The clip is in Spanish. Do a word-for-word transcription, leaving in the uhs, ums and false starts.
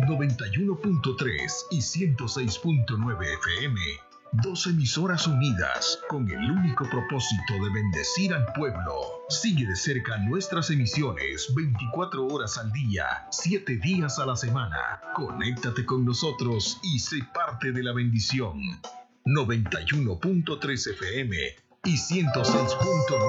noventa y uno punto tres y ciento seis punto nueve F M. Dos emisoras unidas con el único propósito de bendecir al pueblo. Sigue de cerca nuestras emisiones veinticuatro horas al día, siete días a la semana. Conéctate con nosotros y sé parte de la bendición. noventa y uno punto tres F M y ciento seis punto nueve